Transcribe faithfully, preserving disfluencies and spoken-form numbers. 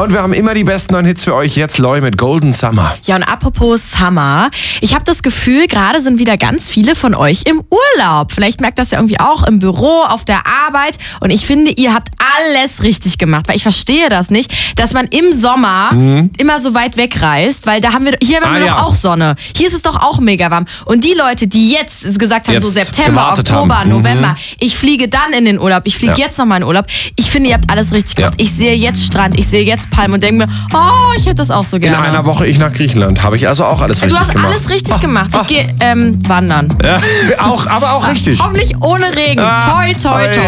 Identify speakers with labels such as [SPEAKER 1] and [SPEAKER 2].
[SPEAKER 1] Und wir haben immer die besten neuen Hits für euch. Jetzt Loy mit Golden Summer.
[SPEAKER 2] Ja, und apropos Summer, ich habe das Gefühl, gerade sind wieder ganz viele von euch im Urlaub. Vielleicht merkt das ja irgendwie auch im Büro, auf der Arbeit. Und ich finde, ihr habt alles richtig gemacht, weil ich verstehe das nicht, dass man im Sommer mhm. immer so weit wegreist, weil da haben wir, hier haben wir ah, doch ja. auch Sonne. Hier ist es doch auch mega warm. Und die Leute, die jetzt gesagt haben, jetzt so September, Oktober, haben. November, mhm. ich fliege dann in den Urlaub, ich fliege ja. jetzt nochmal in den Urlaub. Ich finde, ihr habt alles richtig gemacht. Ja. Ich sehe jetzt Strand, ich sehe jetzt Palmen und denke mir, oh, ich hätte das auch so gerne.
[SPEAKER 1] In einer Woche ich nach Griechenland, habe ich also auch alles
[SPEAKER 2] du
[SPEAKER 1] richtig
[SPEAKER 2] gemacht. Du hast
[SPEAKER 1] gemacht.
[SPEAKER 2] alles richtig oh. gemacht. Ich gehe ähm, wandern.
[SPEAKER 1] Ja, auch, aber auch richtig.
[SPEAKER 2] Hoffentlich ohne Regen. Ah, toi, toi, toi.